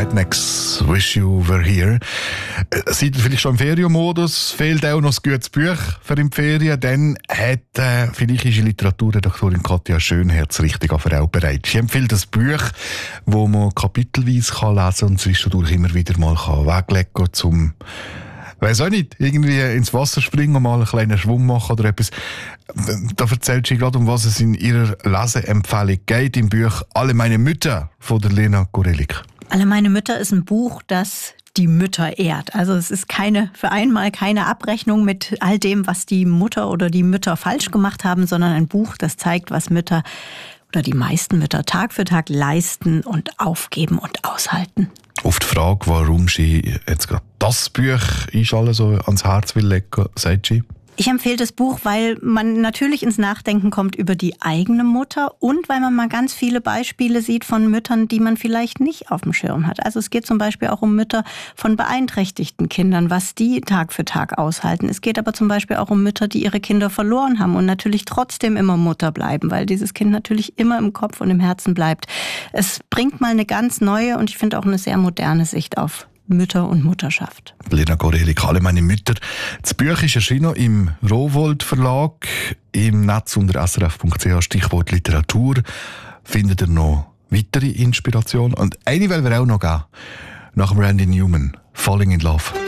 Rednecks, Wish You Were Here. Seid ihr vielleicht schon im Ferienmodus? Fehlt auch noch ein gutes Buch für die Ferien? Dann hat philippische Literaturredaktorin Katja Schönherz richtig bereit. Sie empfiehlt ein Buch, wo man kapitelweise lesen kann und zwischendurch immer wieder mal weglegen kann, zum weiss auch nicht, irgendwie ins Wasser springen und mal einen kleinen Schwung machen oder etwas. Da erzählt sie gerade, um was es in ihrer Leseempfehlung geht, im Buch «Alle meine Mütter» von der Lena Gorelik. «Alle meine Mütter» ist ein Buch, das die Mütter ehrt. Also es ist für einmal keine Abrechnung mit all dem, was die Mutter oder die Mütter falsch gemacht haben, sondern ein Buch, das zeigt, was Mütter oder die meisten Mütter Tag für Tag leisten und aufgeben und aushalten. Auf die Frage, warum sie jetzt gerade das Buch alles so ans Herz will legen, sagt sie: Ich empfehle das Buch, weil man natürlich ins Nachdenken kommt über die eigene Mutter und weil man mal ganz viele Beispiele sieht von Müttern, die man vielleicht nicht auf dem Schirm hat. Also es geht zum Beispiel auch um Mütter von beeinträchtigten Kindern, was die Tag für Tag aushalten. Es geht aber zum Beispiel auch um Mütter, die ihre Kinder verloren haben und natürlich trotzdem immer Mutter bleiben, weil dieses Kind natürlich immer im Kopf und im Herzen bleibt. Es bringt mal eine ganz neue und ich finde auch eine sehr moderne Sicht auf Mütter und Mutterschaft. Lena Gorelik, «Alle meine Mütter». Das Buch ist erschienen im Rowohlt Verlag. Im Netz unter srf.ch Stichwort Literatur findet ihr noch weitere Inspiration. Und eine wollen wir auch noch geben. Nach Randy Newman, «Falling in Love».